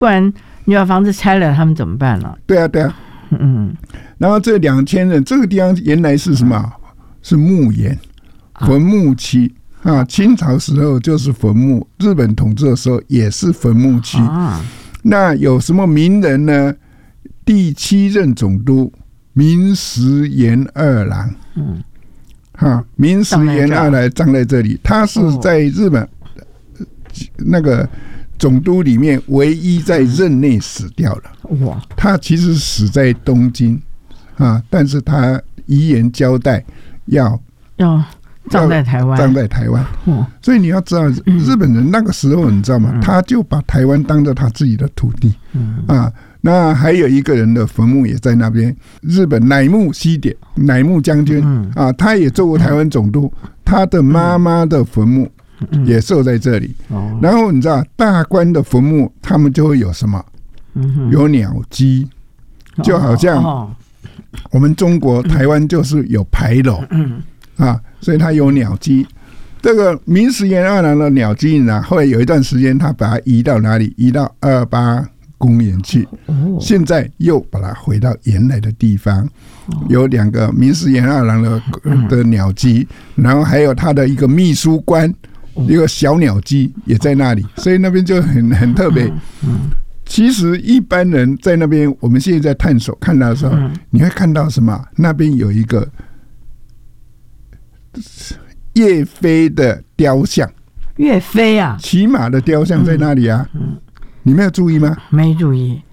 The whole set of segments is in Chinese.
不然你把房子拆了，他们怎么办呢？ 对啊，对啊，然后这2000人，这个地方原来是什么？是墓园、坟墓区啊。清朝时候就是坟墓，日本统治的时候也是坟墓区。那有什么名人呢？第7任总督明石延二郎，明石延二郎葬在这里。他是在日本那个总督里面唯一在任内死掉了。哇！他其实死在东京啊，但是他遗言交代要葬在台湾， 葬在台湾。所以你要知道，日本人那个时候你知道吗？他就把台湾当作他自己的土地啊。那还有一个人的坟墓也在那边，日本乃木希典，乃木将军啊，他也做过台湾总督，他的妈妈的坟墓也设在这里。然后你知道大官的坟墓，他们就会有什么？有鸟居，就好像我们中国台湾就是有牌楼啊，所以他有鸟居。这个明石延二郎的鸟居呢，后来有一段时间他把它移到哪里？移到28公园去，现在又把它回到原来的地方。有2个明石延二郎的鸟居，然后还有他的一个秘书官，一个小鸟居也在那里，所以那边就很特别。其实一般人在那边，我们现在在探索看到的时候，你会看到什么？那边有一个岳飞的雕像。 岳飞啊， 骑马的雕像在那里啊。你没有注意吗？ 没注意。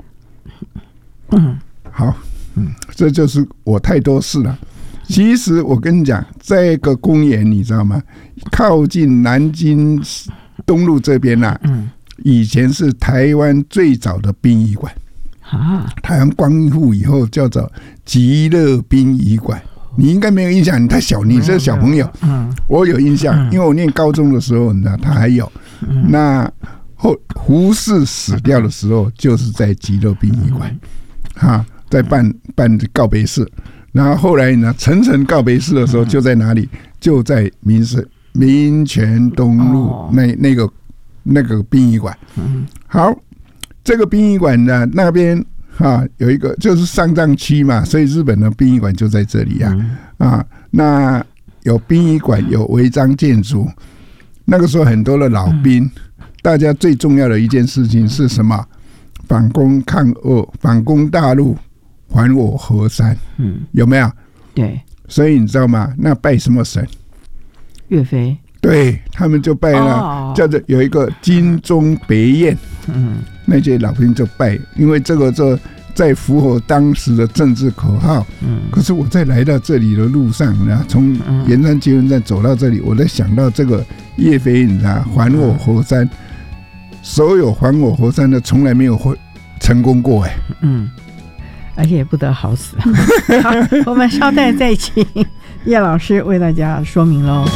好，这就是我太多事了。其实我跟你讲，这个公园你知道吗？靠近南京东路这边啊，以前是台湾最早的殡仪馆。台湾光复以后叫做极乐殡仪馆。你应该没有印象，你太小，你是小朋友。我有印象，因为我念高中的时候，你知道他还有。那胡适死掉的时候，就是在极乐殡仪馆，在办告别式。然后后来呢，陈诚告别式的时候就在哪里？就在民权东路那个殡仪馆。好，这个殡仪馆呢，那边有一个就是丧葬区嘛，所以日本的殡仪馆就在这里啊。那有殡仪馆，有违章建筑。那个时候很多的老兵。大家最重要的一件事情是什么？反攻抗俄，反攻大陆，还我河山。有没有？ 对。 所以你知道吗？那拜什么神？ 岳飞。 对，他们就拜了，叫做有一个金钟别宴。那些老兵就拜，因为这个在符合当时的政治口号。可是我在来到这里的路上，从盐山捷运站走到这里，我在想到这个岳飞，你知道，还我河山。所有还我河山的从来没有成功过而且也不得好死。好，我们稍待再请叶老师为大家说明喽。